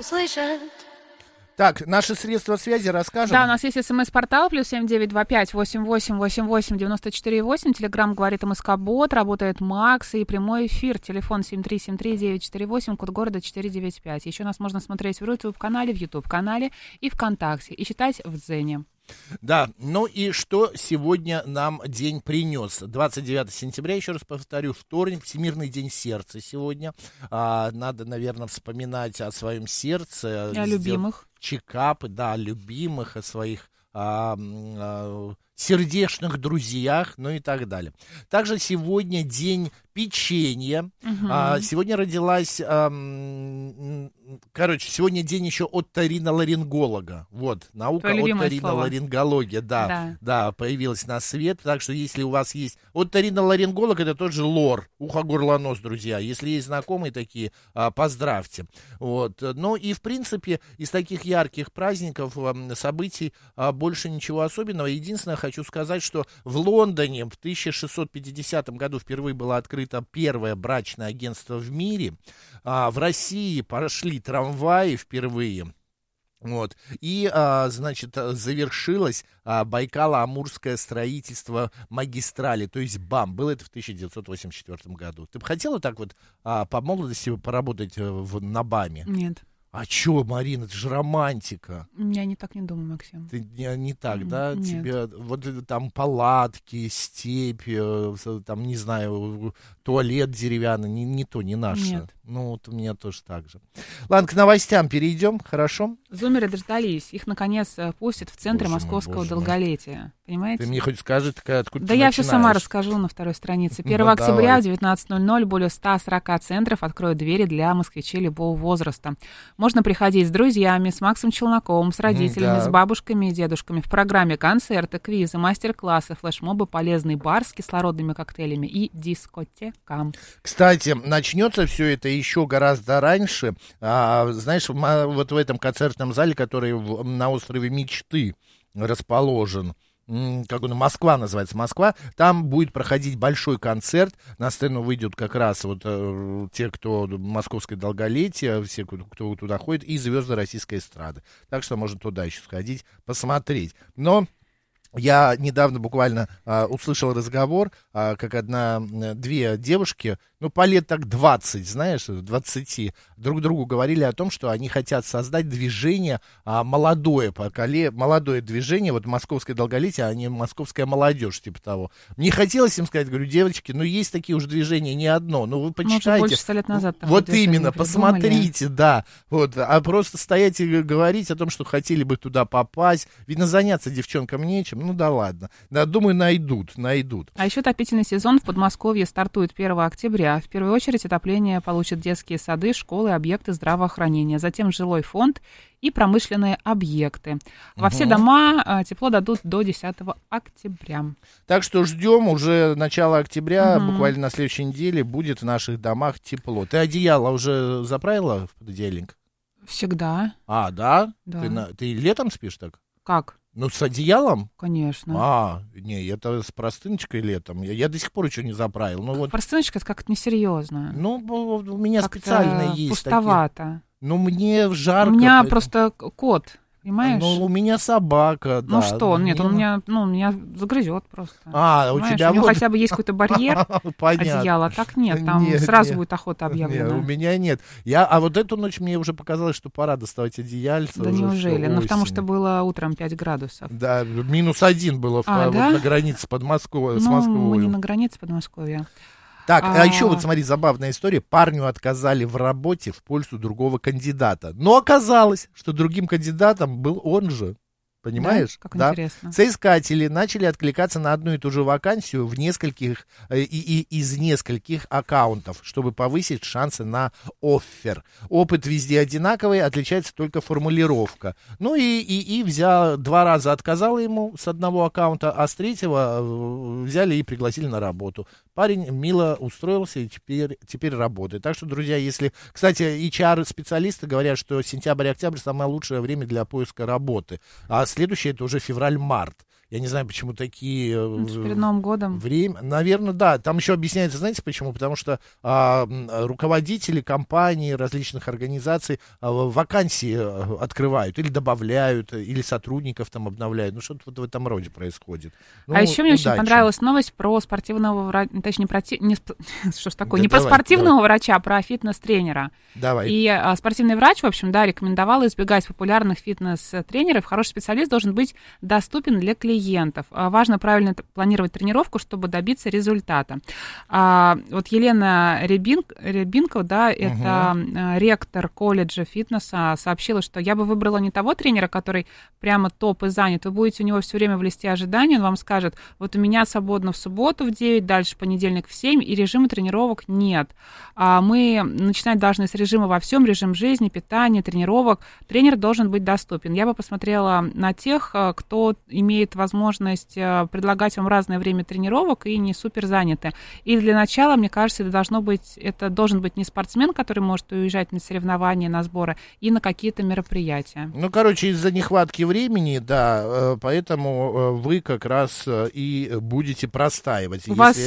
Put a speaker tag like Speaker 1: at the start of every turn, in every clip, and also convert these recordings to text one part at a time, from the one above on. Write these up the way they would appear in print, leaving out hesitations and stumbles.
Speaker 1: услышат.
Speaker 2: Так, наши средства связи расскажем.
Speaker 3: Да, у нас есть смс-портал, плюс 7925-88-88-94-8. Телеграм говорит МСК-бот, работает Макс и прямой эфир. Телефон 7373948, код города 495. Еще нас можно смотреть в YouTube-канале, в YouTube-канале и ВКонтакте. И читать в Дзене.
Speaker 2: Да, ну и что сегодня нам день принес? 29 сентября, еще раз повторю, вторник, Всемирный день сердца сегодня. Надо, наверное, вспоминать о своем сердце.
Speaker 3: И о любимых.
Speaker 2: Чекапы, да, о любимых, о своих сердечных друзьях, ну и так далее. Также сегодня день печенья. Сегодня родилась... сегодня день еще оториноларинголога. Вот, наука оториноларингология, да, появилась на свет. Так что, если у вас есть оториноларинголог, это тот же лор, ухо, горло, нос, друзья. Если есть знакомые такие, поздравьте. Вот. Ну и, в принципе, из таких ярких праздников, событий больше ничего особенного. Единственное, хочу сказать, что в Лондоне в 1650 году впервые было открыто первое брачное агентство в мире. В России пошли трамваи впервые. Вот. И, завершилось Байкало-Амурское строительство магистрали, то есть БАМ. Было это в 1984 году. Ты бы хотела так вот по молодости поработать на БАМе?
Speaker 3: Нет.
Speaker 2: А чё, Марина, это же романтика.
Speaker 3: Я не так не думаю, Максим.
Speaker 2: Ты не так, да?
Speaker 3: Нет.
Speaker 2: Тебе вот там палатки, степь, там, не знаю, туалет деревянный, не то, не наше.
Speaker 3: Нет.
Speaker 2: Ну, вот у меня тоже так же. Ладно, к новостям перейдем, хорошо?
Speaker 3: Зумеры дождались. Их, наконец, пустят в центре московского долголетия. Понимаете?
Speaker 2: Ты мне хоть скажи, откуда
Speaker 3: да
Speaker 2: ты
Speaker 3: я
Speaker 2: начинаешь?
Speaker 3: все сама расскажу на второй странице. 1 октября в 19:00 более 140 центров откроют двери для москвичей любого возраста. Можно приходить с друзьями, с Максом Челноковым, с родителями, с бабушками и дедушками. В программе концерты, квизы, мастер-классы, флешмобы, полезный бар с кислородными коктейлями и дискотека.
Speaker 2: Кстати, начнется все это еще гораздо раньше. Знаешь, вот в этом концертном зале, который на острове Мечты расположен, как он, Москва называется, Москва, там будет проходить большой концерт, на сцену выйдут как раз вот те, кто московское долголетие, все, кто туда ходит, и звезды российской эстрады. Так что можно туда еще сходить, посмотреть. Но я недавно буквально услышал разговор, как две девушки, ну, по лет так 20, знаешь, 20, друг другу говорили о том, что они хотят создать движение, молодое движение, вот московское долголетие, а не московская молодежь, типа того. Мне хотелось им сказать, говорю, девочки, ну, есть такие уж движения, не одно, ну, вы почитайте.
Speaker 3: Больше 100 лет назад.
Speaker 2: Вот именно, посмотрите, да, вот, а просто стоять и говорить о том, что хотели бы туда попасть, видно, заняться девчонкам нечем, ну, да ладно, да, думаю, найдут. А
Speaker 3: еще отопительный сезон в Подмосковье стартует 1 октября. В первую очередь отопление получат детские сады, школы, объекты здравоохранения, затем жилой фонд и промышленные объекты. Во все дома тепло дадут до 10 октября.
Speaker 2: Так что ждем уже начала октября, буквально на следующей неделе будет в наших домах тепло. Ты одеяло уже заправила в пододеяльник?
Speaker 3: Всегда.
Speaker 2: А, да?
Speaker 3: Да.
Speaker 2: Ты летом спишь так?
Speaker 3: Как?
Speaker 2: Ну, с одеялом?
Speaker 3: Конечно.
Speaker 2: Не, это с простыночкой летом. Я до сих пор еще не заправил. Ну, вот...
Speaker 3: Простыночка — это как-то несерьезно.
Speaker 2: Ну, у меня
Speaker 3: как-то
Speaker 2: специально есть
Speaker 3: пустовато.
Speaker 2: такие. Ну, мне жарко.
Speaker 3: У меня
Speaker 2: поэтому...
Speaker 3: просто кот, понимаешь?
Speaker 2: Ну, у меня собака, да.
Speaker 3: Ну что, нет, он меня загрызет просто.
Speaker 2: У тебя
Speaker 3: у него хотя бы есть какой-то барьер одеяла, а так нет, там сразу будет охота объявлена.
Speaker 2: У меня нет. А вот эту ночь мне уже показалось, что пора доставать одеяльце.
Speaker 3: Да неужели? Ну, потому что было утром 5 градусов.
Speaker 2: Да, -1 было на границе с Подмосковьем.
Speaker 3: Ну, мы не на границе Подмосковья.
Speaker 2: Так, а еще вот смотри, забавная история. Парню отказали в работе в пользу другого кандидата. Но оказалось, что другим кандидатом был он же. Понимаешь?
Speaker 3: Да? Как интересно.
Speaker 2: Соискатели начали откликаться на одну и ту же вакансию в нескольких из нескольких аккаунтов, чтобы повысить шансы на оффер. Опыт везде одинаковый, отличается только формулировка. Ну и взял, 2 раза отказал ему с одного аккаунта, а с 3-го взяли и пригласили на работу. Парень мило устроился и теперь работает. Так что, друзья, если... Кстати, HR-специалисты говорят, что сентябрь и октябрь самое лучшее время для поиска работы. А следующее это уже февраль-март. Я не знаю, почему такие...
Speaker 3: Перед Новым годом.
Speaker 2: Время, наверное, да. Там еще объясняется, знаете почему? Потому что руководители компаний, различных организаций вакансии открывают или добавляют, или сотрудников там обновляют. Ну, что-то вот в этом роде происходит. Ну,
Speaker 3: а еще мне очень понравилась новость про спортивного врача, точнее, что ж такое, не про спортивного врача, а про фитнес-тренера.
Speaker 2: Давай.
Speaker 3: И спортивный врач, в общем, да, рекомендовал избегать популярных фитнес-тренеров. Хороший специалист должен быть доступен для клиентов. Важно правильно планировать тренировку, чтобы добиться результата. Вот Елена Рябинкова, да, это ректор колледжа фитнеса, сообщила, что я бы выбрала не того тренера, который прямо топ и занят. Вы будете у него все время в листе ожидания, он вам скажет, вот у меня свободно в субботу в 9, дальше понедельник в 7, и режима тренировок нет. Мы начинать должны с режима во всем, режим жизни, питания, тренировок. Тренер должен быть доступен. Я бы посмотрела на тех, кто имеет возможность предлагать вам разное время тренировок и не супер заняты. И для начала, мне кажется, это должен быть не спортсмен, который может уезжать на соревнования, на сборы и на какие-то мероприятия.
Speaker 2: Ну, короче, из-за нехватки времени, да, поэтому вы как раз и будете простаивать.
Speaker 3: У вас,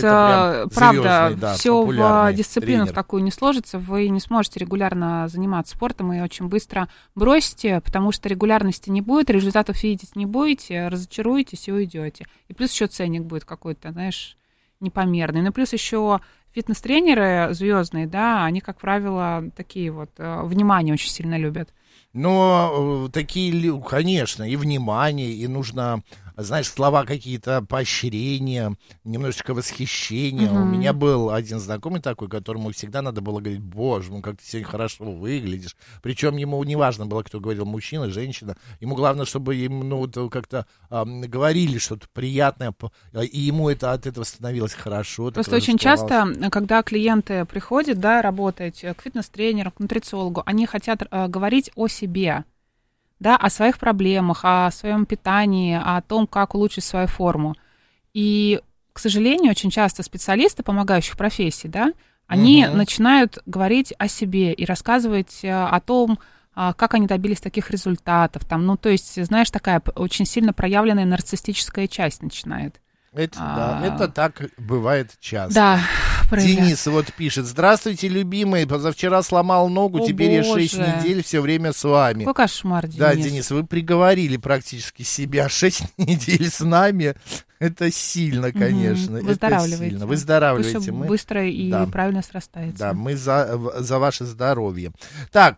Speaker 3: правда, все в дисциплину в такую не сложится, вы не сможете регулярно заниматься спортом и очень быстро бросите, потому что регулярности не будет, результатов видеть не будете, разочаруетесь и уйдете. И плюс еще ценник будет какой-то, знаешь, непомерный. Ну, плюс еще фитнес-тренеры звездные, да, они, как правило, такие вот, внимание очень сильно любят.
Speaker 2: Но такие, конечно, и внимание, и нужно, знаешь, слова какие-то, поощрения, немножечко восхищения. У меня был один знакомый такой, которому всегда надо было говорить: боже, ну как ты сегодня хорошо выглядишь. Причем ему не важно было, кто говорил, мужчина, женщина. Ему главное, чтобы им, ну, вот как-то говорили что-то приятное, и ему это от этого становилось хорошо.
Speaker 3: Просто очень часто, когда клиенты приходят, да, работать к фитнес-тренеру, к нутрициологу, они хотят говорить о себе, да, о своих проблемах, о своем питании, о том, как улучшить свою форму. И, к сожалению, очень часто специалисты помогающих профессий, да, они начинают говорить о себе и рассказывать о том, как они добились таких результатов. Там, ну, то есть, знаешь, такая очень сильно проявленная нарциссическая часть начинает.
Speaker 2: Это так бывает часто.
Speaker 3: Да,
Speaker 2: Денис вот пишет: здравствуйте, любимый, позавчера сломал ногу, теперь я 6 недель все время с вами.
Speaker 3: Какой кошмар, Денис.
Speaker 2: Да, Денис, вы приговорили практически себя. 6 недель с нами. Это сильно, конечно.
Speaker 3: Выздоравливайте.
Speaker 2: Выздоравливайте.
Speaker 3: Пусть мы быстро и правильно срастается.
Speaker 2: Да, мы за ваше здоровье. Так,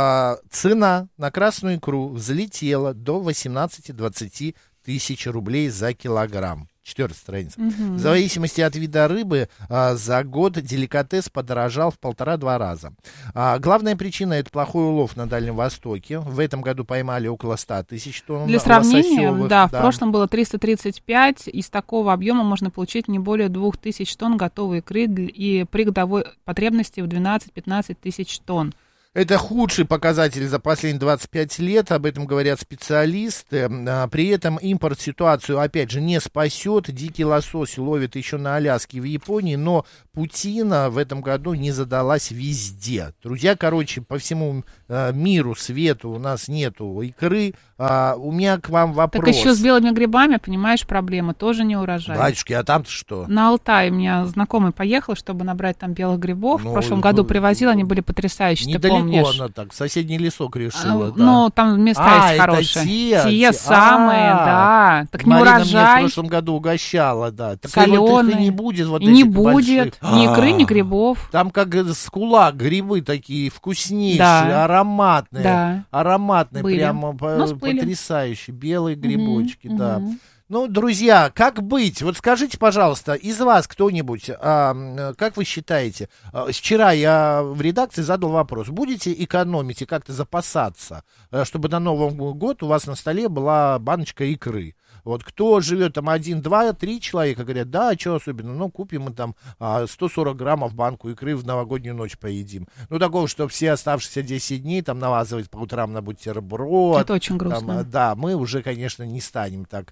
Speaker 2: цена на красную икру взлетела до 18-20 тысяч рублей за килограмм. 4-я страница. В зависимости от вида рыбы за год деликатес подорожал в 1,5-2 раза. Главная причина — это плохой улов на Дальнем Востоке. В этом году поймали около 100 тысяч тонн.
Speaker 3: Для сравнения, да, в прошлом было 335. Из такого объема можно получить не более 2000 тонн готовой икры и при годовой потребности в 12-15 тысяч тонн.
Speaker 2: Это худший показатель за последние 25 лет, об этом говорят специалисты. При этом импорт ситуацию, опять же, не спасет. Дикий лосось ловят еще на Аляске и в Японии, но путина в этом году не задалась везде. Друзья, короче, по всему миру, свету у нас нету икры. У меня к вам вопрос.
Speaker 3: Так еще с белыми грибами, понимаешь, проблема, тоже не урожай.
Speaker 2: Батюшки, а там-то что?
Speaker 3: На Алтай у меня знакомый поехал, чтобы набрать там белых грибов. В прошлом году привозил, они были потрясающие, ты помнишь?
Speaker 2: Недалеко она так, соседний лесок решила, да.
Speaker 3: Ну, там места есть хорошие. Те самые, да. Так не урожай.
Speaker 2: Марина мне в прошлом году угощала, да. Так
Speaker 3: соленые.
Speaker 2: Вот их и не будет вот
Speaker 3: и не будет ни икры, ни грибов.
Speaker 2: Там как с кулак грибы такие вкуснейшие, ароматные. Да. Ароматные, были. Прямо потрясающие. Белые грибочки, да. Ну, друзья, как быть? Вот скажите, пожалуйста, из вас кто-нибудь, как вы считаете, вчера я в редакции задал вопрос: будете экономить и как-то запасаться, чтобы на Новый год у вас на столе была баночка икры? Вот кто живет там 1, 2, 3 человека, говорят, да, а что особенно, ну, купим мы там 140 граммов банку икры, в новогоднюю ночь поедим. Ну, такого, что все оставшиеся 10 дней там навазывать по утрам на бутерброд.
Speaker 3: Это очень грустно.
Speaker 2: Там, да, мы уже, конечно, не станем так,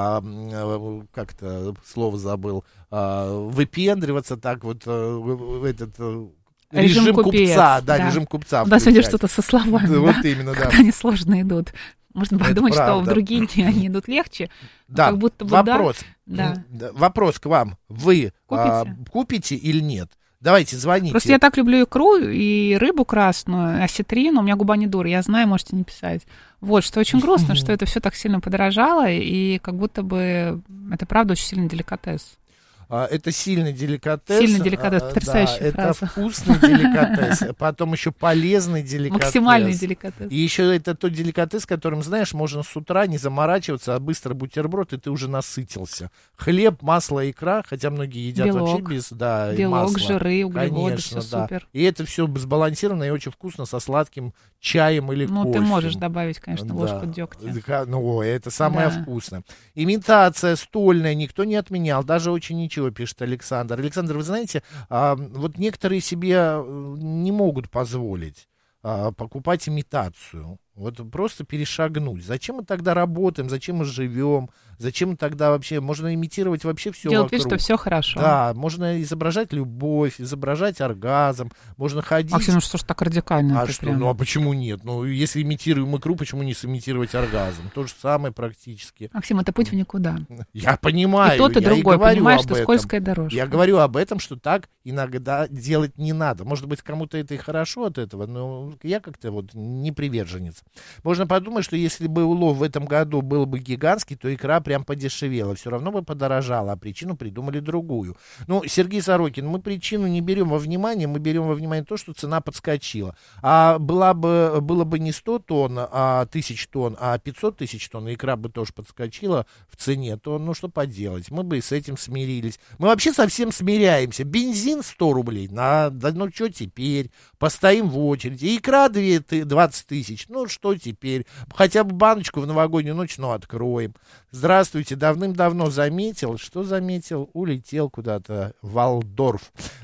Speaker 2: как-то слово забыл, выпендриваться так вот, этот... Режим купца, да, режим купца.
Speaker 3: Да, сегодня что-то со словами,
Speaker 2: Вот именно, да.
Speaker 3: Когда они сложно идут. Можно подумать, что в другие дни они идут легче.
Speaker 2: Да,
Speaker 3: как будто бы
Speaker 2: вопрос.
Speaker 3: Да.
Speaker 2: Вопрос к вам. Вы купите или нет? Давайте, звоните.
Speaker 3: Просто я так люблю икру и рыбу красную, осетрину. У меня губа не дура, я знаю, можете не писать. Вот, что очень грустно, что это все так сильно подорожало, и как будто бы это правда очень сильный деликатес.
Speaker 2: Это сильный деликатес.
Speaker 3: Сильный деликатес, потрясающая фраза.
Speaker 2: Это вкусный деликатес, потом еще полезный деликатес.
Speaker 3: Максимальный деликатес.
Speaker 2: И еще это тот деликатес, которым, знаешь, можно с утра не заморачиваться, а быстро бутерброд, и ты уже насытился. Хлеб, масло, икра, хотя многие едят
Speaker 3: белок,
Speaker 2: вообще без
Speaker 3: белок,
Speaker 2: масла.
Speaker 3: жиры, углеводы,
Speaker 2: конечно,
Speaker 3: все
Speaker 2: да.
Speaker 3: супер.
Speaker 2: И это все сбалансировано и очень вкусно со сладким чаем или кофе.
Speaker 3: Ну, ты можешь добавить, конечно, ложку дегтя.
Speaker 2: Ну, это самое вкусное. Имитация стольная никто не отменял, даже очень ничего, пишет Александр. Александр, вы знаете, вот некоторые себе не могут позволить покупать имитацию. Вот просто перешагнуть. Зачем мы тогда работаем, зачем мы живем, зачем мы тогда вообще, можно имитировать вообще все
Speaker 3: делать
Speaker 2: вокруг.
Speaker 3: вид, что все хорошо.
Speaker 2: Да, можно изображать любовь, изображать оргазм, можно ходить.
Speaker 3: Максим, ну что ж так радикально?
Speaker 2: Что? Прям... Ну а почему нет? Ну если имитируем икру, почему не сымитировать оргазм? То же самое практически.
Speaker 3: Максим, это путь в никуда.
Speaker 2: Я понимаю.
Speaker 3: И тот, и другой, понимаешь, что скользкая дорожка.
Speaker 2: Я говорю об этом, что так иногда делать не надо. Может быть, кому-то это и хорошо от этого, но я как-то вот не приверженец. Можно подумать, что если бы улов в этом году был бы гигантский, то икра прям подешевела. Все равно бы подорожала, а причину придумали другую. Ну, Сергей Сорокин, мы причину не берем во внимание, мы берем во внимание то, что цена подскочила. А было бы не 100 тонн, тысяч тонн, а 500 тысяч тонн, и икра бы тоже подскочила в цене, то ну что поделать, мы бы и с этим смирились. Мы вообще совсем смиряемся. Бензин 100 рублей, да ну что теперь, постоим в очереди. Икра 20 тысяч, ну что теперь, хотя бы баночку в новогоднюю ночь, ну откроем. Здравствуйте, давным-давно заметил, что заметил, улетел куда-то в Валдорф.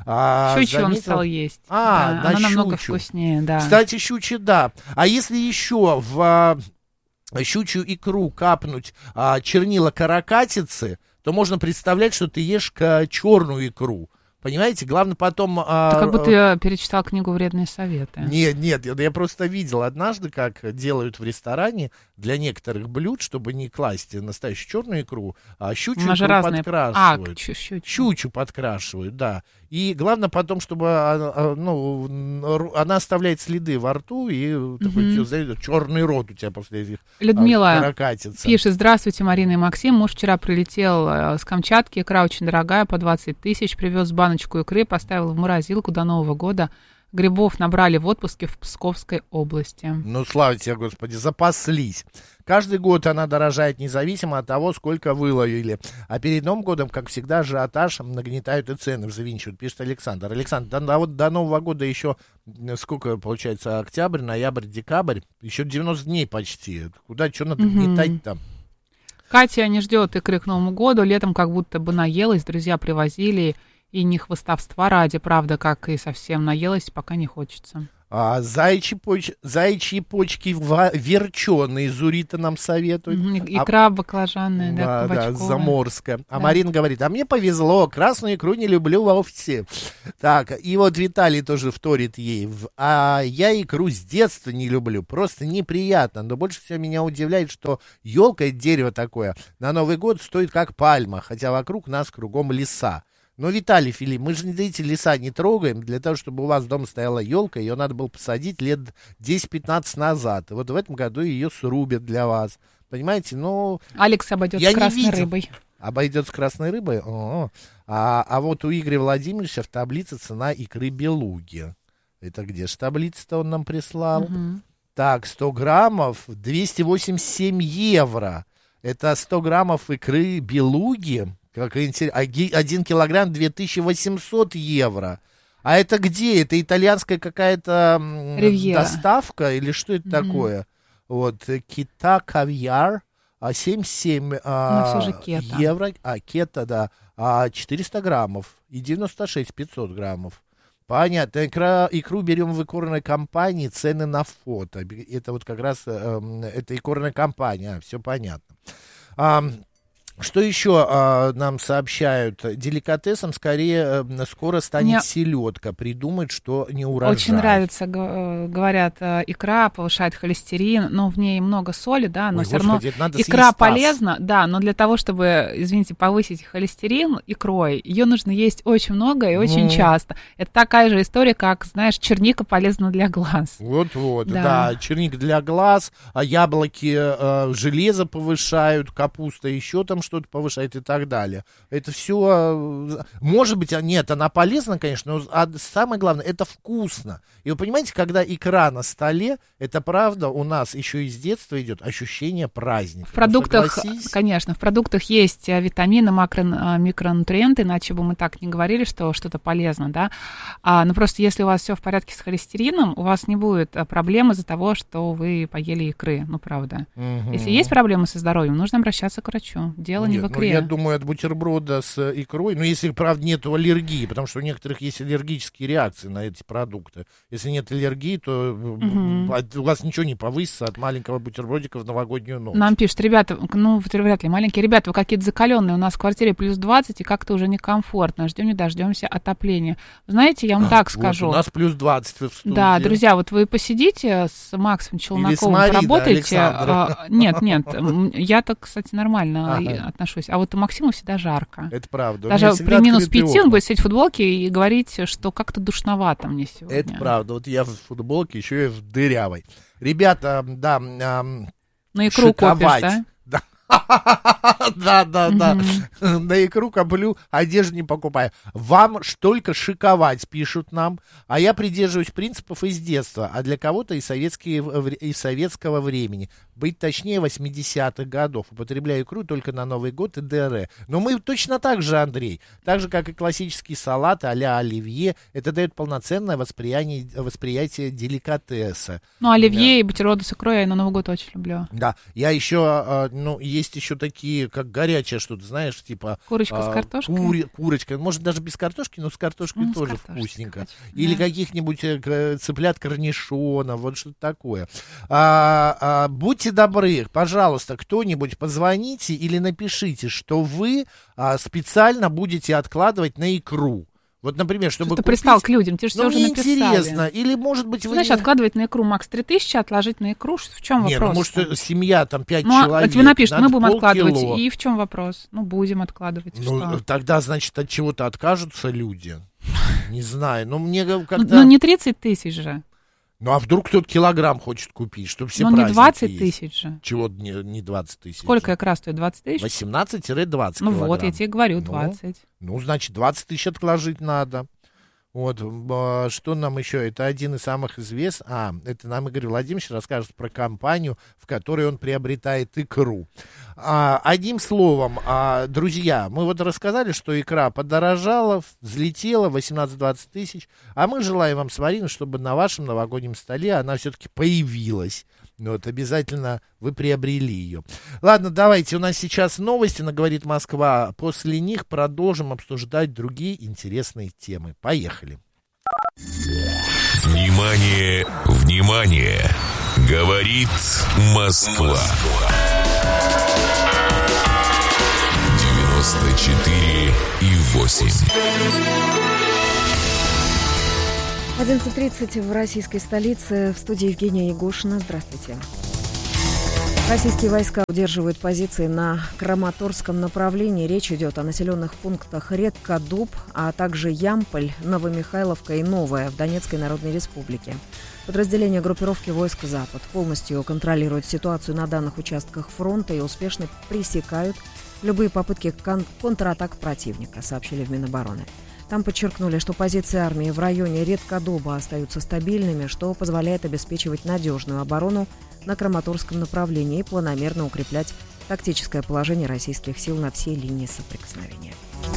Speaker 3: Щучью он стал есть. Да, она намного вкуснее, да.
Speaker 2: Кстати, щучья, да. А если еще в щучью икру капнуть чернила каракатицы, то можно представлять, что ты ешь черную икру. Понимаете, главное потом...
Speaker 3: Ты как будто я перечитал книгу «Вредные советы».
Speaker 2: Нет, я просто видел однажды, как делают в ресторане для некоторых блюд, чтобы не класть настоящую черную икру, а щучью икру подкрашивают. Щучью подкрашивают, да. И главное потом, чтобы она оставляет следы во рту, и такой черный рот у тебя после этих каракатиц.
Speaker 3: Пишет: здравствуйте, Марина и Максим. Муж вчера прилетел с Камчатки, икра очень дорогая, по 20 тысяч, привез баночку икры, поставил в морозилку до Нового года. Грибов набрали в отпуске в Псковской области.
Speaker 2: Ну, слава тебе, Господи, запаслись. Каждый год она дорожает независимо от того, сколько выловили. А перед Новым годом, как всегда, ажиотаж нагнетают и цены взвинчивают, пишет Александр. Александр, до Нового года еще, сколько получается, октябрь, ноябрь, декабрь, еще 90 дней почти. Куда, что надо гнетать там?
Speaker 3: Катя не ждет икры к Новому году. Летом как будто бы наелась, друзья привозили. И не хвастовства ради, правда, как и совсем наелась, пока не хочется.
Speaker 2: Заячьи почки верченые, Зурита нам советует.
Speaker 3: Икра баклажанная, да, кабачковая.
Speaker 2: Да, заморская. А Марина говорит, а мне повезло, красную икру не люблю вовсе. Так, и вот Виталий тоже вторит ей. А я икру с детства не люблю, просто неприятно. Но больше всего меня удивляет, что елка, это дерево такое, на Новый год стоит как пальма, хотя вокруг нас кругом леса. Но, Виталий Филипп, мы же эти леса не трогаем. Для того, чтобы у вас дома стояла елка, ее надо было посадить лет 10-15 назад. И вот в этом году ее срубят для вас. Понимаете, ну...
Speaker 3: Алекс обойдет с красной рыбой.
Speaker 2: Обойдет с красной рыбой? А вот у Игоря Владимировича в таблице цена икры белуги. Это где же таблица-то он нам прислал? Так, 100 граммов, 287 евро. Это 100 граммов икры белуги. Как интересно. 1 килограмм 2800 евро. А это где? Это итальянская какая-то доставка? Или что это такое? Вот, кита, кавьяр, 77 евро. Кета, да. 400 граммов. И 96 500 граммов. Понятно. Икру берем в икорной компании, цены на фото. Это вот как раз, это икорная компания. Все понятно. Что еще нам сообщают? Деликатесом скорее скоро станет селедка. Придумать, что не урожай.
Speaker 3: Очень нравится, говорят, икра повышает холестерин, но в ней много соли, да, но все равно икра полезна, да, но для того, чтобы, извините, повысить холестерин икрой, ее нужно есть очень много и очень часто. Это такая же история, как, знаешь, черника полезна для глаз.
Speaker 2: Вот-вот, да, черника для глаз, яблоки железо повышают, капуста еще там что-то повышает и так далее. Это все, может быть, нет, она полезна, конечно, но самое главное, это вкусно. И вы понимаете, когда икра на столе, это правда у нас еще из детства идет ощущение праздника.
Speaker 3: В продуктах, конечно, в продуктах есть витамины, микронутриенты, иначе бы мы так не говорили, что что-то полезно, да. Но просто если у вас все в порядке с холестерином, у вас не будет проблем из-за того, что вы поели икры, ну правда. Если есть проблемы со здоровьем, нужно обращаться к врачу. Дело не в икре.
Speaker 2: Я думаю, от бутерброда с икрой, если, правда, нет аллергии, потому что у некоторых есть аллергические реакции на эти продукты. Если нет аллергии, то у вас ничего не повысится от маленького бутербродика в новогоднюю ночь.
Speaker 3: Нам пишут, ребята, вряд ли маленькие, ребята, вы какие-то закаленные, у нас в квартире плюс 20, и как-то уже некомфортно, ждем не дождемся отопления. Знаете, я вам так скажу.
Speaker 2: У нас плюс 20 в студии.
Speaker 3: Да, друзья, вот вы посидите с Максом Челноковым, поработаете. Нет, я так, кстати, нормально отношусь. А вот у Максима всегда жарко.
Speaker 2: Это правда.
Speaker 3: Даже при минус 5 он будет сидеть в футболке и говорить, что как-то душновато мне сегодня.
Speaker 2: Это правда. Вот я в футболке, еще и в дырявой. Ребята, да,
Speaker 3: на икру копишь, да?
Speaker 2: Да. На икру коплю, одежду не покупаю. Вам только шиковать, пишут нам. А я придерживаюсь принципов из детства, а для кого-то из советского времени. Быть точнее, 80-х годов. Употребляю икру только на Новый год и ДР. Но мы точно так же, Андрей. Так же, как и классические салаты а-ля оливье. Это дает полноценное восприятие деликатеса.
Speaker 3: Оливье и бутерброды с икрой я на Новый год очень люблю.
Speaker 2: Да, я еще, есть еще такие, как горячее что-то, знаешь, типа...
Speaker 3: Курочка с картошкой?
Speaker 2: Курочка, может, даже без картошки, но с картошкой тоже вкусненько. Или каких-нибудь цыплят корнишонов, вот что-то такое. Будьте добры, пожалуйста, кто-нибудь позвоните или напишите, что вы специально будете откладывать на икру. Вот, например, чтобы
Speaker 3: ты пристал к людям, тебе же все уже написали.
Speaker 2: Интересно, или, может быть,
Speaker 3: Знаешь, откладывать на икру, Макс, 3000, отложить на икру, в чем вопрос?
Speaker 2: Может, семья, там, 5 человек.
Speaker 3: Тебе напишут, мы будем откладывать, и в чем вопрос? Будем откладывать, что?
Speaker 2: Тогда, значит, от чего-то откажутся люди. Не знаю, мне как-то...
Speaker 3: не 30 тысяч же.
Speaker 2: А вдруг кто-то килограмм хочет купить, чтобы все праздники
Speaker 3: не 20 тысяч же.
Speaker 2: Чего не 20 тысяч?
Speaker 3: Сколько икра стоит? 20 тысяч?
Speaker 2: 18-20 килограмм.
Speaker 3: Вот, я тебе говорю, 20.
Speaker 2: Значит, 20 тысяч отложить надо. Вот, что нам еще? Это один из самых известных. Это нам Игорь Владимирович расскажет про компанию, в которой он приобретает икру. Одним словом, друзья, мы вот рассказали, что икра подорожала, взлетела 18-20 тысяч, а мы желаем вам с Мариной, чтобы на вашем новогоднем столе она все-таки появилась. Обязательно вы приобрели ее. Ладно, давайте, у нас сейчас новости на «Говорит Москва». После них продолжим обсуждать другие интересные темы. Поехали.
Speaker 1: Внимание, внимание! Говорит Москва. 94,8.
Speaker 4: 11:30 в российской столице. В студии Евгения Егошина. Здравствуйте. Российские войска удерживают позиции на Краматорском направлении. Речь идет о населенных пунктах Редкодуб, а также Ямполь, Новомихайловка и Новая в Донецкой Народной Республике. Подразделения группировки войск «Запад» полностью контролируют ситуацию на данных участках фронта и успешно пресекают любые попытки контратак противника, сообщили в Минобороны. Там подчеркнули, что позиции армии в районе Редкодуба остаются стабильными, что позволяет обеспечивать надежную оборону на Краматорском направлении и планомерно укреплять тактическое положение российских сил на всей линии соприкосновения.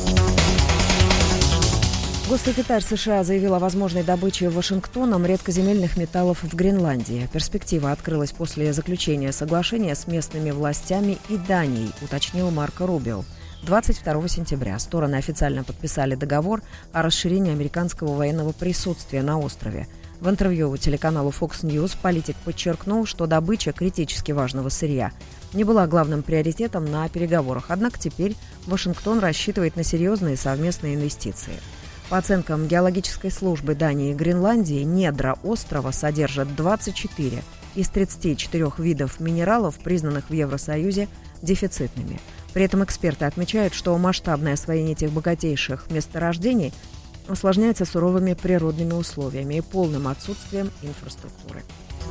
Speaker 4: Госсекретарь США заявил о возможной добыче Вашингтоном редкоземельных металлов в Гренландии. Перспектива открылась после заключения соглашения с местными властями и Данией, уточнил Марко Рубио. 22 сентября стороны официально подписали договор о расширении американского военного присутствия на острове. В интервью телеканалу Fox News политик подчеркнул, что добыча критически важного сырья не была главным приоритетом на переговорах, однако теперь Вашингтон рассчитывает на серьезные совместные инвестиции. По оценкам геологической службы Дании и Гренландии, недра острова содержат 24 из 34 видов минералов, признанных в Евросоюзе дефицитными. При этом эксперты отмечают, что масштабное освоение этих богатейших месторождений осложняется суровыми природными условиями и полным отсутствием инфраструктуры.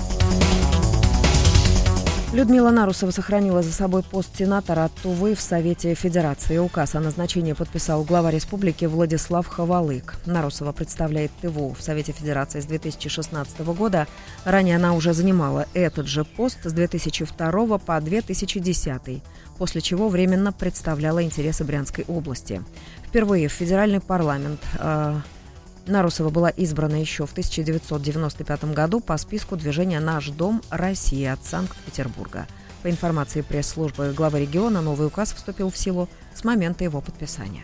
Speaker 4: Людмила Нарусова сохранила за собой пост сенатора от Тувы в Совете Федерации. Указ о назначении подписал глава республики Владислав Ховалык. Нарусова представляет Тыву в Совете Федерации с 2016 года. Ранее она уже занимала этот же пост с 2002 по 2010, после чего временно представляла интересы Брянской области. Впервые в федеральный парламент Нарусова была избрана еще в 1995 году по списку движения «Наш дом. Россия» от Санкт-Петербурга. По информации пресс-службы главы региона, новый указ вступил в силу с момента его подписания.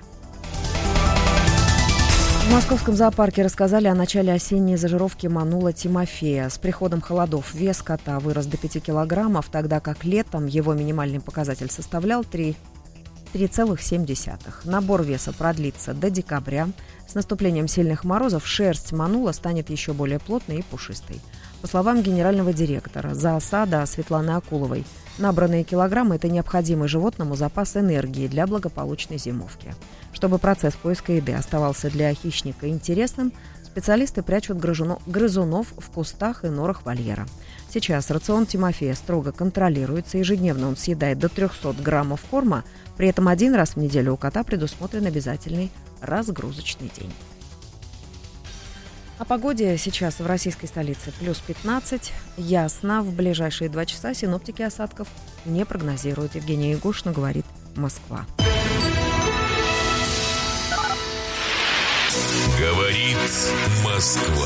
Speaker 4: В московском зоопарке рассказали о начале осенней зажировки манула Тимофея. С приходом холодов вес кота вырос до 5 килограммов, тогда как летом его минимальный показатель составлял 3,7. Набор веса продлится до декабря. С наступлением сильных морозов шерсть манула станет еще более плотной и пушистой. По словам генерального директора зоосада Светланы Акуловой, набранные килограммы – это необходимый животному запас энергии для благополучной зимовки. Чтобы процесс поиска еды оставался для хищника интересным, специалисты прячут грызунов в кустах и норах вольера. Сейчас рацион Тимофея строго контролируется. Ежедневно он съедает до 300 граммов корма. При этом один раз в неделю у кота предусмотрен обязательный разгрузочный день. О погоде сейчас в российской столице плюс 15. Ясно. В ближайшие 2 часа синоптики осадков не прогнозируют. Евгения Егошина, говорит Москва.
Speaker 1: Говорит Москва.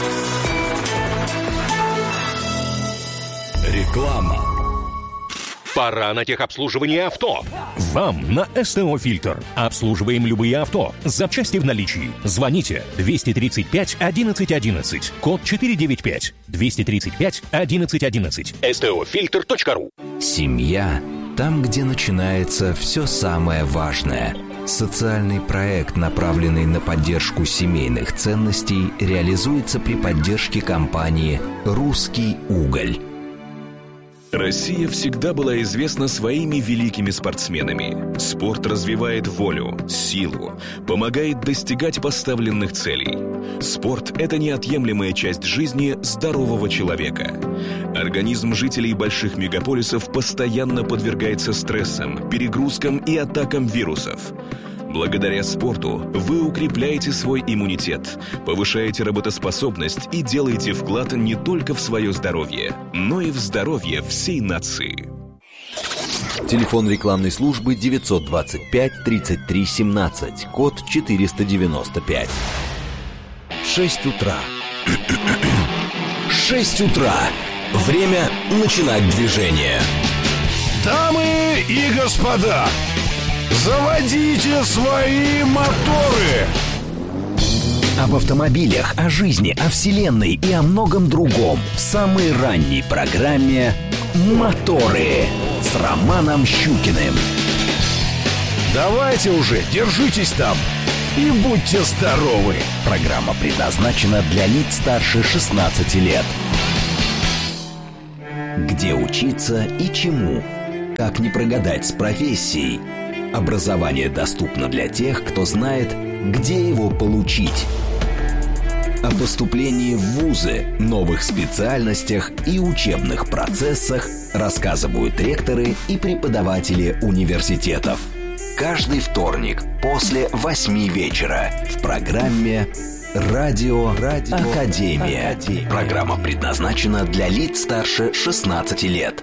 Speaker 5: Реклама.
Speaker 6: Пора на техобслуживание авто.
Speaker 5: Вам на СТО «Фильтр». Обслуживаем любые авто. Запчасти в наличии. Звоните 235 11 11. Код 495. 235 11 11.
Speaker 6: STOFilter.ru.
Speaker 7: Семья – там, где начинается все самое важное. Социальный проект, направленный на поддержку семейных ценностей, реализуется при поддержке компании «Русский уголь».
Speaker 1: Россия всегда была известна своими великими спортсменами. Спорт развивает волю, силу, помогает достигать поставленных целей. Спорт – это неотъемлемая часть жизни здорового человека. Организм жителей больших мегаполисов постоянно подвергается стрессам, перегрузкам и атакам вирусов. Благодаря спорту вы укрепляете свой иммунитет, повышаете работоспособность и делаете вклад не только в свое здоровье, но и в здоровье всей нации.
Speaker 7: Телефон рекламной службы 925 33 17, код 495. 6 утра. 6 утра. Время начинать движение.
Speaker 5: Дамы и господа, заводите свои моторы!
Speaker 7: Об автомобилях, о жизни, о вселенной и о многом другом в самой ранней программе «Моторы» с Романом Щукиным.
Speaker 5: Давайте уже, держитесь там и будьте здоровы!
Speaker 7: Программа предназначена для лиц старше 16 лет. Где учиться и чему? Как не прогадать с профессией? Образование доступно для тех, кто знает, где его получить. О поступлении в вузы, новых специальностях и учебных процессах рассказывают ректоры и преподаватели университетов. Каждый вторник после 8 вечера в программе «Радио Академия». Программа предназначена для лиц старше 16 лет.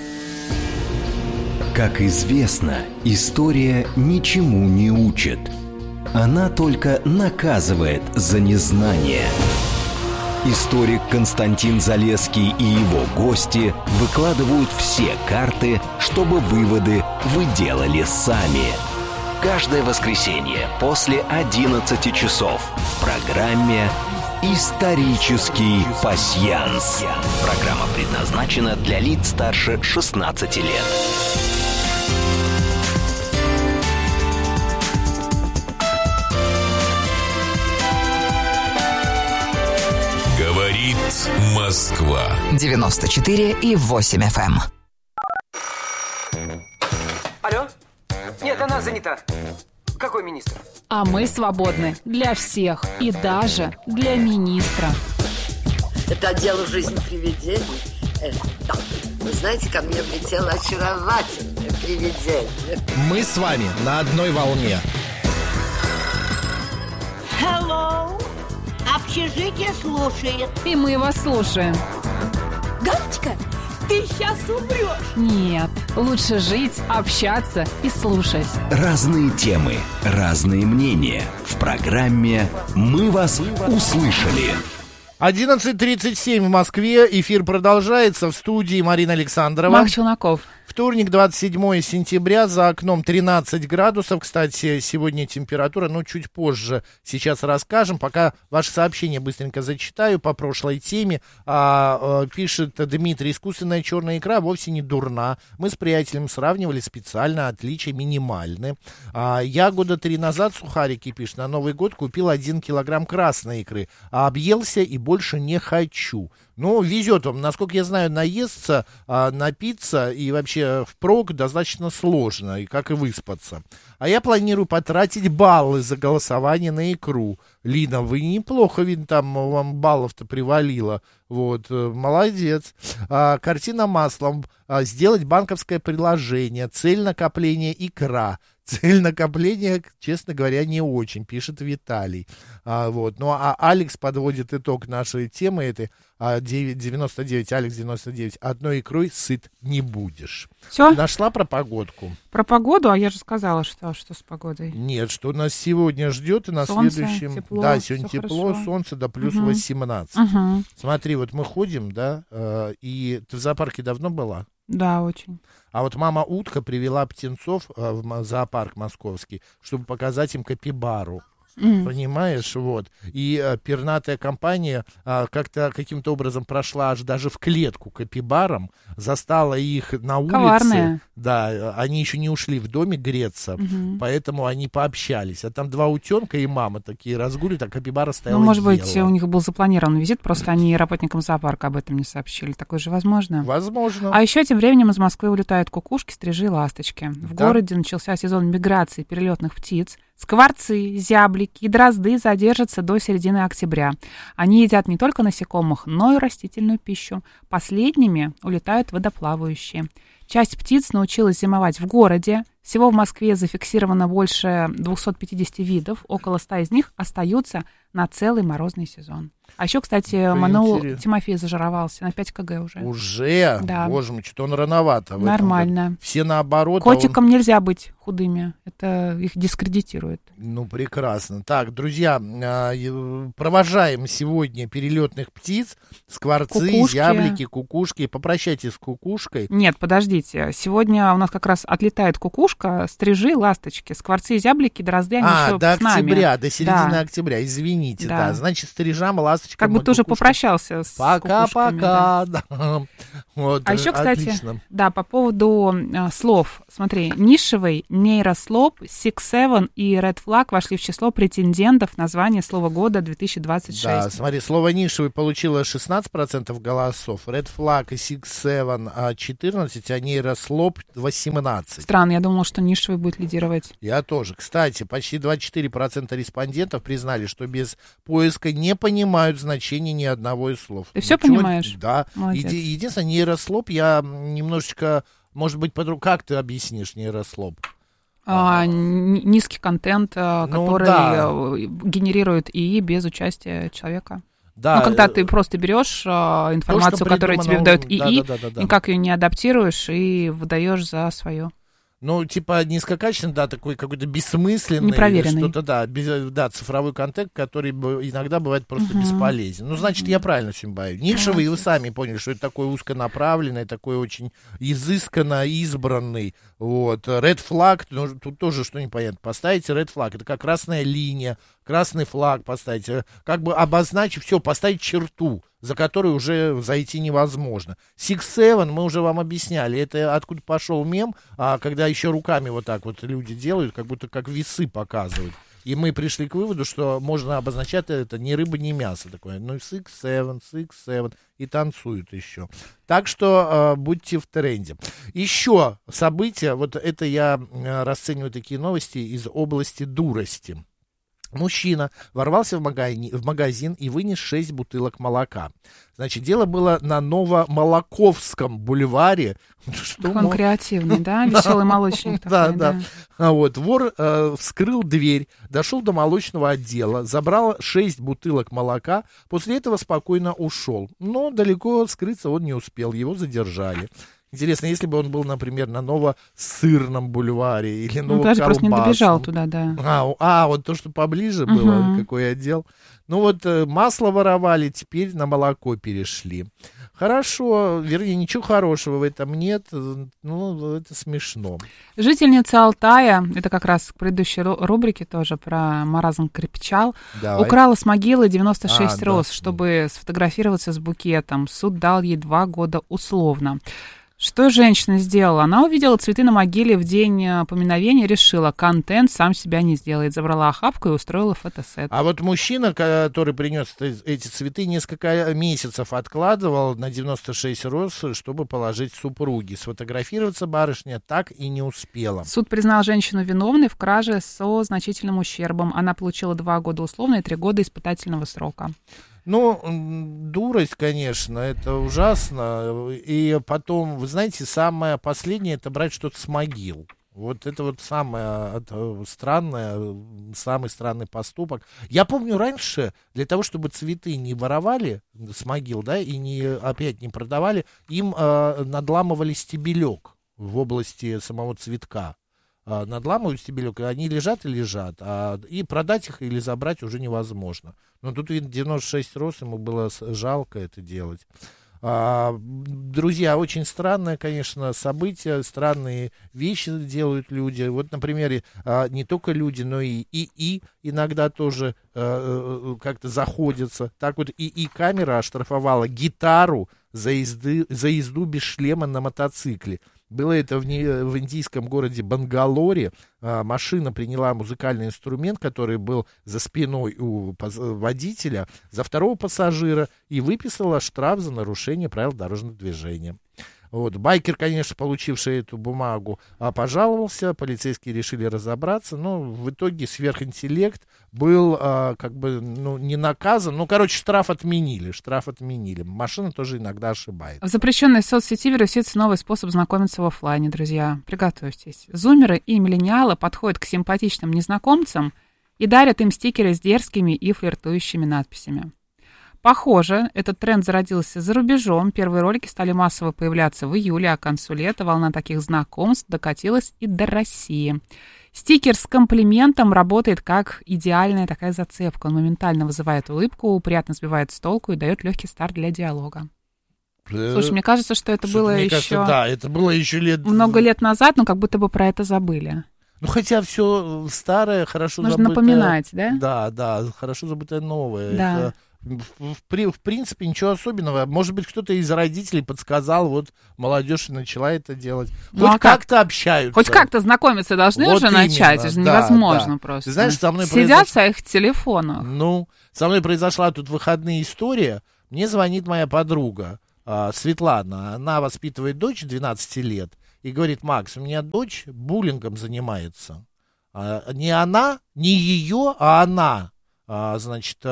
Speaker 7: Как известно, история ничему не учит. Она только наказывает за незнание. Историк Константин Залесский и его гости выкладывают все карты, чтобы выводы вы делали сами. Каждое воскресенье после 11 часов в программе Исторический пасьянс. Программа предназначена для лиц старше 16 лет.
Speaker 1: Говорит Москва.
Speaker 8: 94,8 FM.
Speaker 9: Алло? Нет, она занята. Какой министр?
Speaker 3: А мы свободны для всех и даже для министра.
Speaker 10: Это дело жизни привидений. Да. Вы знаете, ко мне влетело очаровательное привидение.
Speaker 2: Мы с вами на одной волне.
Speaker 11: Hello. Общежитие слушает.
Speaker 3: И мы вас слушаем.
Speaker 11: Галочка, ты сейчас умрешь.
Speaker 3: Нет, лучше жить, общаться и слушать.
Speaker 7: Разные темы, разные мнения. В программе «Мы вас услышали».
Speaker 2: 11:37 в Москве. Эфир продолжается. В студии Марина Александрова.
Speaker 3: Марк Челноков.
Speaker 2: Вторник, 27 сентября, за окном 13 градусов. Кстати, сегодня температура, чуть позже сейчас расскажем. Пока ваше сообщение быстренько зачитаю по прошлой теме. Пишет Дмитрий: искусственная черная икра вовсе не дурна. Мы с приятелем сравнивали специально, отличия минимальны. Я года 3 назад, сухарики, пишет, на Новый год купил 1 килограмм красной икры, объелся и больше не хочу. Везет вам. Насколько я знаю, наесться, напиться и вообще впрок достаточно сложно, и как и выспаться. А я планирую потратить баллы за голосование на икру. Лина, вы неплохо, видно, там вам баллов-то привалило. Вот, молодец. Картина маслом. Сделать банковское приложение. Цель накопления икра. Цель накопления, честно говоря, не очень, пишет Виталий. Алекс подводит итог нашей темы этой. 99, Алекс 99. Одной икрой сыт не будешь.
Speaker 3: Все?
Speaker 2: Нашла про погодку?
Speaker 3: Про погоду? А я же сказала, что с погодой.
Speaker 2: Нет, что нас сегодня ждет и на
Speaker 3: солнце,
Speaker 2: следующем...
Speaker 3: тепло,
Speaker 2: да, сегодня тепло,
Speaker 3: хорошо.
Speaker 2: солнце до плюс 18. Смотри, вот мы ходим, да, и ты в зоопарке давно была?
Speaker 3: Да, очень.
Speaker 2: А вот мама утка привела птенцов в зоопарк московский, чтобы показать им капибару. Понимаешь, вот. И пернатая компания как-то каким-то образом прошла аж даже в клетку капибарам, застала их на улице.
Speaker 3: Коварные.
Speaker 2: Да, они еще не ушли в домик греться, поэтому они пообщались. А там 2 утенка и мама такие разгуливают, а капибара стояла.
Speaker 3: Может быть, у них был запланирован визит, просто они работникам зоопарка об этом не сообщили. Такое же возможно?
Speaker 2: Возможно.
Speaker 3: А еще тем временем из Москвы улетают кукушки, стрижи и ласточки. В городе начался сезон миграции перелетных птиц. Скворцы, зяблики и дрозды задержатся до середины октября. Они едят не только насекомых, но и растительную пищу. Последними улетают водоплавающие. Часть птиц научилась зимовать в городе. Всего в Москве зафиксировано больше 250 видов. Около 100 из них остаются на целый морозный сезон. А еще, кстати, Манул Тимофей зажировался на 5 кг уже.
Speaker 2: Уже?
Speaker 3: Да.
Speaker 2: Боже мой, что-то он рановато.
Speaker 3: Нормально.
Speaker 2: Все наоборот.
Speaker 3: Котикам нельзя быть худыми. Это их дискредитирует.
Speaker 2: Прекрасно. Так, друзья, провожаем сегодня перелетных птиц. Скворцы,
Speaker 3: кукушки.
Speaker 2: зяблики, кукушки. Попрощайтесь с кукушкой.
Speaker 3: Нет, подождите. Сегодня у нас как раз отлетает кукушка, стрижи, ласточки. Скворцы и зяблики, дрозды, они еще
Speaker 2: до
Speaker 3: с нами.
Speaker 2: Октября, до середины октября. Извините, да. Значит, стрижам, ласточкам.
Speaker 3: Как бы ты уже попрощался с кукушками.
Speaker 2: Пока-пока.
Speaker 3: Да.
Speaker 2: Вот,
Speaker 3: а еще, кстати,
Speaker 2: отлично.
Speaker 3: Да, по поводу слов. Смотри, нишевый нейрослоп, Six Seven и Red Flag вошли в число претендентов на звание слова года 2026.
Speaker 2: Да, смотри, слово нишевый получило 16% голосов, Red Flag и Six Seven 14%, а нейрослоп 18%.
Speaker 3: Странно, я думала, что нишевый будет лидировать.
Speaker 2: Я тоже. Кстати, почти 24% респондентов признали, что без поиска не понимают значение ни одного из слов.
Speaker 3: Ты все понимаешь?
Speaker 2: Да.
Speaker 3: Молодец.
Speaker 2: Единственное, нейрослоп я немножечко, может быть, как ты объяснишь нейрослоп?
Speaker 3: Низкий контент, который генерирует ИИ без участия человека. Да, когда ты просто берешь информацию, которую тебе выдает ИИ, никак ее не адаптируешь и выдаешь за свое.
Speaker 2: Низкокачественный, такой какой-то бессмысленный.
Speaker 3: Непроверенный.
Speaker 2: Что-то, цифровой контент, который иногда бывает просто бесполезен. Значит, я правильно всем баю. Нишевый, вы сами поняли, что это такой узконаправленный, такой очень изысканно избранный. Вот. Red Flag, тут тоже что непонятно. Поставите Red Flag, это как красная линия, красный флаг поставить, как бы обозначить, все, поставить черту, за которую уже зайти невозможно. 6-7, мы уже вам объясняли, это откуда пошел мем, когда еще руками вот так вот люди делают, как будто как весы показывают. И мы пришли к выводу, что можно обозначать это ни рыба, ни мясо такое. Ну, 6-7, и танцуют еще. Так что будьте в тренде. Еще события, вот это я расцениваю такие новости из области дурости. Мужчина ворвался в магазин и вынес 6 бутылок молока. Значит, дело было на Новомолоковском бульваре.
Speaker 3: Он креативный, да? Веселый молочник такой,
Speaker 2: да. Вот, вор вскрыл дверь, дошел до молочного отдела, забрал 6 бутылок молока, после этого спокойно ушел. Но далеко скрыться он не успел, его задержали. Интересно, если бы он был, например, на Новосырном бульваре или Новоколбасном.
Speaker 3: Он просто не добежал туда, да.
Speaker 2: Вот то, что поближе было, какой отдел. Ну вот масло воровали, теперь на молоко перешли. Хорошо, вернее, ничего хорошего в этом нет, ну, это смешно.
Speaker 3: Жительница Алтая, это как раз к предыдущей рубрике тоже про маразм крепчал, украла с могилы 96 роз, чтобы сфотографироваться с букетом. Суд дал ей 2 года условно. Что женщина сделала? Она увидела цветы на могиле в день поминовения, решила, контент сам себя не сделает. Забрала охапку и устроила фотосет.
Speaker 2: А вот мужчина, который принес эти цветы, несколько месяцев откладывал на 96 роз, чтобы положить супруге. Сфотографироваться барышня так и не успела.
Speaker 3: Суд признал женщину виновной в краже со значительным ущербом. Она получила 2 года условно и 3 года испытательного срока.
Speaker 2: Ну, дурость, конечно, это ужасно. И потом, вы знаете, самое последнее — это брать что-то с могил. Вот это вот самое странное, самый странный поступок. Я помню раньше, для того, чтобы цветы не воровали с могил, да, и опять не продавали, им надламывали стебелек в области самого цветка. Надламывают стебелек, они лежат и лежат, и продать их или забрать уже невозможно. Но тут 96 роз, ему было жалко это делать. Друзья, очень странное, конечно, событие, странные вещи делают люди. Вот, например, не только люди, но и иногда тоже как-то заходятся. Так вот камера оштрафовала гитару за езду без шлема на мотоцикле. Было это в индийском городе Бангалоре. Машина приняла музыкальный инструмент, который был за спиной у водителя, за второго пассажира, и выписала штраф за нарушение правил дорожного движения. Вот. Байкер, конечно, получивший эту бумагу, пожаловался, полицейские решили разобраться, но в итоге сверхинтеллект был не наказан, штраф отменили. Машина тоже иногда ошибается.
Speaker 3: В запрещенной соцсети вирусится новый способ знакомиться в офлайне, друзья. Приготовьтесь. Зумеры и миллениалы подходят к симпатичным незнакомцам и дарят им стикеры с дерзкими и флиртующими надписями. Похоже, этот тренд зародился за рубежом. Первые ролики стали массово появляться в июле, а к концу лета волна таких знакомств докатилась и до России. Стикер с комплиментом работает как идеальная такая зацепка. Он моментально вызывает улыбку, приятно сбивает с толку и дает легкий старт для диалога. Слушай, мне кажется, что это было еще...
Speaker 2: Да, это было еще
Speaker 3: много лет назад, но как будто бы про это забыли.
Speaker 2: Ну, хотя все старое, хорошо
Speaker 3: нужно
Speaker 2: забытое...
Speaker 3: Нужно напоминать, да?
Speaker 2: Да, хорошо забытое новое.
Speaker 3: Да.
Speaker 2: Это... В принципе, ничего особенного. Может быть, кто-то из родителей подсказал, вот молодежь начала это делать. Хоть как-то общаются.
Speaker 3: Хоть как-то знакомиться должны вот уже именно, начать. Это же невозможно просто.
Speaker 2: Ты знаешь, со мной
Speaker 3: сидят в своих телефонах.
Speaker 2: Ну, со мной произошла тут выходные история. Мне звонит моя подруга Светлана. Она воспитывает дочь 12 лет. И говорит: Макс, у меня дочь буллингом занимается. Не она, не ее, а она. Значит,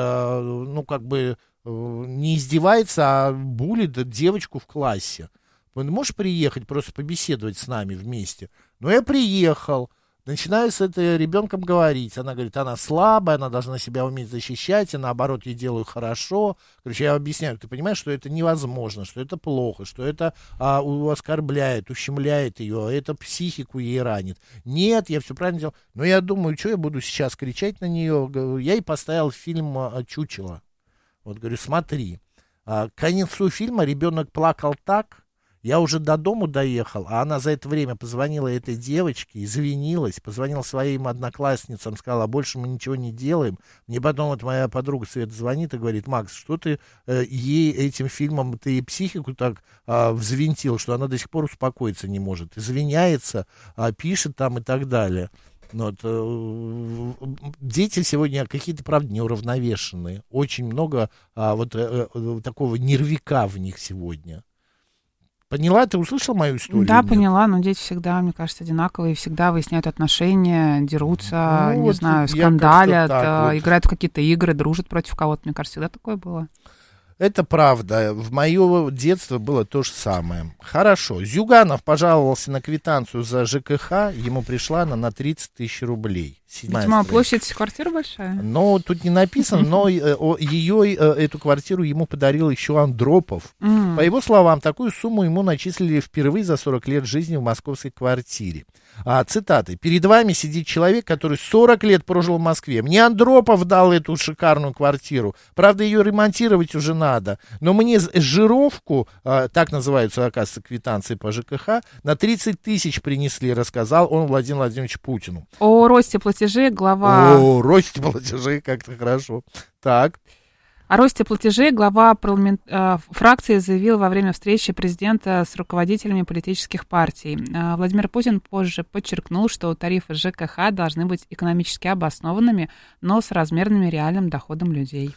Speaker 2: не издевается, а булит девочку в классе. Можешь приехать, просто побеседовать с нами вместе? Ну, я приехал, начинаю с этой ребенком говорить. Она говорит, она слабая, она должна себя уметь защищать, и наоборот, я делаю хорошо. Короче, я объясняю, ты понимаешь, что это невозможно, что это плохо, что это оскорбляет, ущемляет ее, это психику ей ранит. Нет, я все правильно делал. Но я думаю, что я буду сейчас кричать на нее? Я ей поставил фильм «Чучело». Вот, говорю, смотри. К концу фильма ребенок плакал так, Я уже до дому доехал, а она за это время позвонила этой девочке, извинилась, позвонила своим одноклассницам, сказала, больше мы ничего не делаем. Мне потом вот моя подруга Света звонит и говорит, Макс, что ты ей этим фильмом, ты ей психику так взвинтил, что она до сих пор успокоиться не может. Извиняется, пишет там и так далее. Вот, дети сегодня какие-то, правда, неуравновешенные. Очень много такого нервика в них сегодня. Поняла? Ты услышала мою историю?
Speaker 3: Да, поняла, но дети всегда, мне кажется, одинаковые, всегда выясняют отношения, дерутся, не знаю, скандалят, играют в какие-то игры, дружат против кого-то. Мне кажется, всегда такое было.
Speaker 2: Это правда. В мое детство было то же самое. Хорошо. Зюганов пожаловался на квитанцию за ЖКХ. Ему пришла она на 30 тысяч рублей.
Speaker 3: Видимо, площадь квартиры большая.
Speaker 2: Но тут не написано, но эту квартиру ему подарил еще Андропов. По его словам, такую сумму ему начислили впервые за 40 лет жизни в московской квартире. Цитаты. «Перед вами сидит человек, который 40 лет прожил в Москве. Мне Андропов дал эту шикарную квартиру. Правда, ее ремонтировать уже надо. Но мне жировку, так называются, оказывается, квитанции по ЖКХ, на 30 тысяч принесли», рассказал он Владимиру Владимировичу Путину.
Speaker 3: О росте платежей глава...
Speaker 2: О росте платежей, как-то хорошо. Так.
Speaker 3: О росте платежей глава фракции заявил во время встречи президента с руководителями политических партий. Владимир Путин позже подчеркнул, что тарифы ЖКХ должны быть экономически обоснованными, но с размерным реальным доходом людей.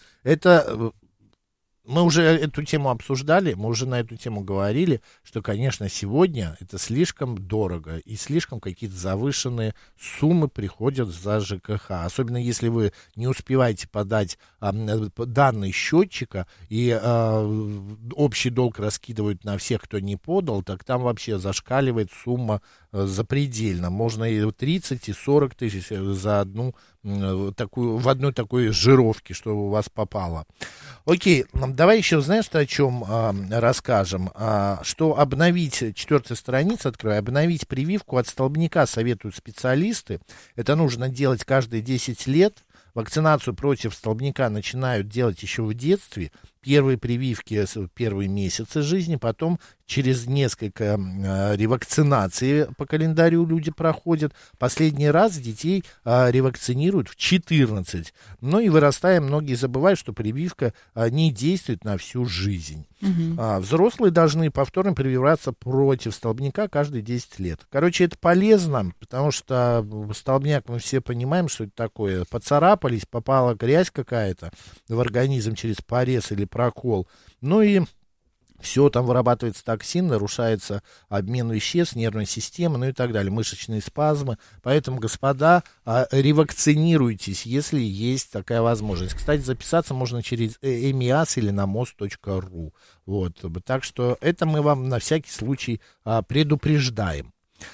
Speaker 2: Мы уже эту тему обсуждали, мы уже на эту тему говорили, что, конечно, сегодня это слишком дорого и слишком какие-то завышенные суммы приходят за ЖКХ. Особенно если вы не успеваете подать данные счетчика и общий долг раскидывают на всех, кто не подал, так там вообще зашкаливает сумма запредельно. Можно и 30, и 40 тысяч за одну в одной такой жировке, что у вас попало. Окей, давай еще, знаешь, о чем расскажем? Что обновить, 4-я страница, открываю, обновить прививку от столбняка советуют специалисты. Это нужно делать каждые 10 лет. Вакцинацию против столбняка начинают делать еще в детстве. Первые прививки первые месяцы жизни, потом через несколько ревакцинаций по календарю люди проходят. Последний раз детей ревакцинируют в 14. Ну и вырастая, многие забывают, что прививка не действует на всю жизнь. Взрослые должны повторно прививаться против столбняка каждые 10 лет. Короче, это полезно, потому что столбняк, мы все понимаем, что это такое. Поцарапались, попала грязь какая-то в организм через порез или прокол. Ну и все, там вырабатывается токсин, нарушается обмен веществ, нервная система, ну и так далее, мышечные спазмы. Поэтому, господа, ревакцинируйтесь, если есть такая возможность. Кстати, записаться можно через emias или на мост.ру. Вот. Так что это мы вам на всякий случай предупреждаем.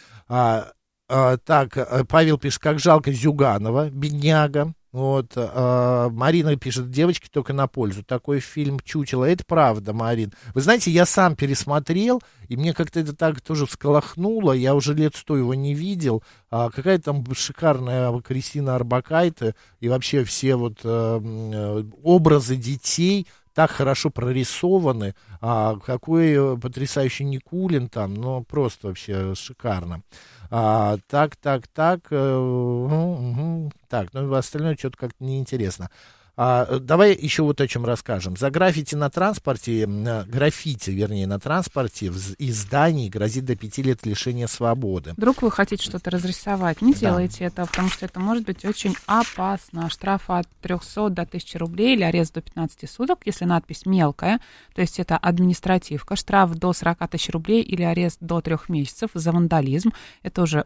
Speaker 2: Так, Павел пишет, как жалко Зюганова, бедняга. Вот, Марина пишет, девочки только на пользу. Такой фильм «Чучело». Это правда, Марин. Вы знаете, я сам пересмотрел, и мне как-то это так тоже всколыхнуло. Я уже лет 100 его не видел. Какая там шикарная Кристина Орбакайте и вообще все вот образы детей так хорошо прорисованы. Какой потрясающий Никулин там, ну, просто вообще шикарно. Так, ну, остальное что-то как-то неинтересно. Давай еще вот о чем расскажем. За граффити на транспорте из зданий грозит до 5 лет лишения свободы.
Speaker 3: Вдруг вы хотите что-то разрисовать, не делайте это, потому что это может быть очень опасно. Штраф от 300 до 1000 рублей или арест до 15 суток, если надпись мелкая, то есть это административка. Штраф до 40 тысяч рублей или арест до 3 месяцев за вандализм. Это уже